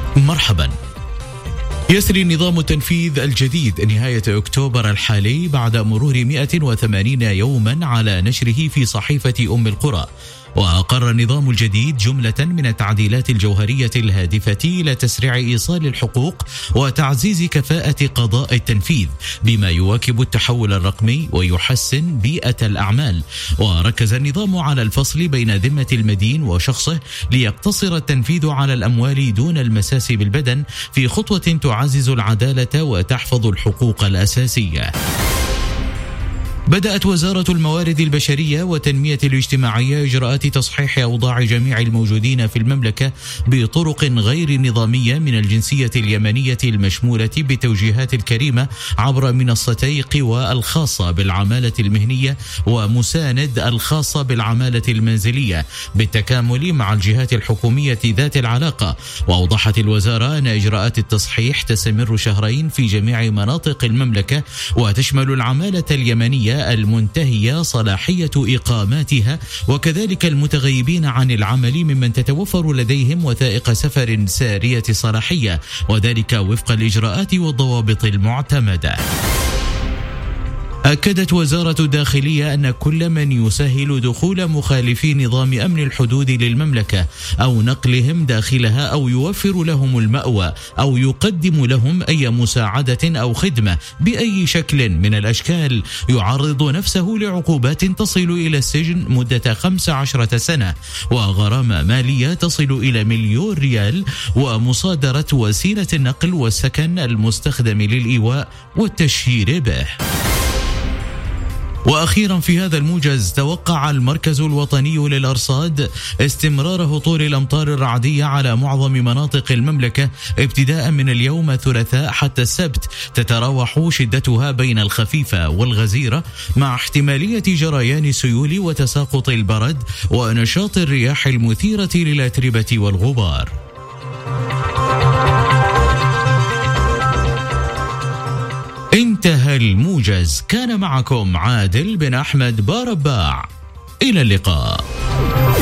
مرحبا. يسري نظام التنفيذ الجديد نهاية أكتوبر الحالي بعد مرور 180 يوما على نشره في صحيفة أم القرى. وأقر النظام الجديد جملة من التعديلات الجوهرية الهادفة إلى تسريع إيصال الحقوق وتعزيز كفاءة قضاء التنفيذ بما يواكب التحول الرقمي ويحسن بيئة الأعمال. وركز النظام على الفصل بين ذمة المدين وشخصه ليقتصر التنفيذ على الأموال دون المساس بالبدن في خطوة تعزز العدالة وتحفظ الحقوق الأساسية. بدأت وزارة الموارد البشرية والتنمية الاجتماعية إجراءات تصحيح أوضاع جميع الموجودين في المملكة بطرق غير نظامية من الجنسية اليمنية المشمولة بتوجيهات الكريمة عبر منصتي قوى الخاصة بالعمالة المهنية ومساند الخاصة بالعمالة المنزلية بالتكامل مع الجهات الحكومية ذات العلاقة. وأوضحت الوزارة أن إجراءات التصحيح تستمر شهرين في جميع مناطق المملكة وتشمل العمالة اليمنية المنتهية صلاحية إقاماتها وكذلك المتغيبين عن العمل ممن تتوفر لديهم وثائق سفر سارية صلاحية، وذلك وفق الإجراءات والضوابط المعتمدة. أكدت وزارة الداخلية أن كل من يسهل دخول مخالفي نظام أمن الحدود للمملكة أو نقلهم داخلها أو يوفر لهم المأوى أو يقدم لهم أي مساعدة أو خدمة بأي شكل من الأشكال يعرض نفسه لعقوبات تصل إلى السجن مدة 15 سنة وغرامة مالية تصل إلى 1,000,000 ريال ومصادرة وسيلة النقل والسكن المستخدم للإيواء والتشهير به. وأخيرا في هذا الموجز، توقع المركز الوطني للأرصاد استمرار هطول الأمطار الرعدية على معظم مناطق المملكة ابتداء من اليوم الثلاثاء حتى السبت، تتراوح شدتها بين الخفيفة والغزيرة مع احتمالية جريان سيول وتساقط البرد ونشاط الرياح المثيرة للأتربة والغبار. انتهى الموجز، كان معكم عادل بن أحمد بارباع، إلى اللقاء.